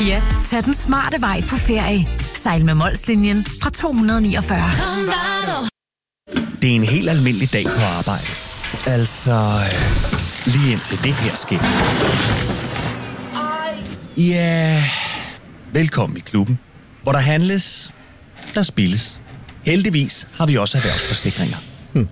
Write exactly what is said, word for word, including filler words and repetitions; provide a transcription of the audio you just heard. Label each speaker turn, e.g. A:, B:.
A: Ja, tag den smarte vej på ferie. Sejl med Molslinjen fra to hundrede niogfyrre.
B: Det er en helt almindelig dag på arbejde. Altså, lige indtil det her sker. Ja, velkommen i klubben, hvor der handles, der spilles. Heldigvis har vi også erhvervsforsikringer.